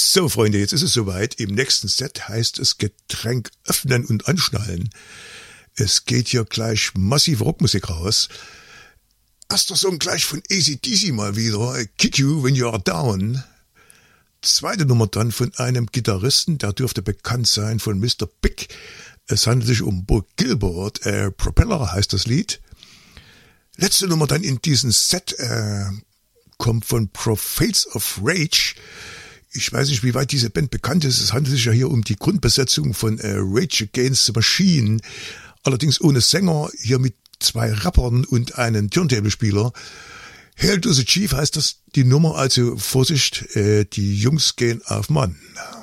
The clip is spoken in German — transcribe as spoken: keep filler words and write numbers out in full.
So, Freunde, jetzt ist es soweit. Im nächsten Set heißt es Getränk öffnen und anschnallen. Es geht hier gleich massive Rockmusik raus. Erster Song gleich von A C D C mal wieder. I Kick You When You Are Down. Zweite Nummer dann von einem Gitarristen, der dürfte bekannt sein von Mister Big. Es handelt sich um Bo Gilbert. Äh, Propeller heißt das Lied. Letzte Nummer dann in diesem Set äh, kommt von Prophets of Rage. Ich weiß nicht, wie weit diese Band bekannt ist. Es handelt sich ja hier um die Grundbesetzung von äh, Rage Against the Machine. Allerdings ohne Sänger, hier mit zwei Rappern und einem Turntable-Spieler. Hail to the Chief heißt das die Nummer, also Vorsicht, äh, die Jungs gehen auf Mann.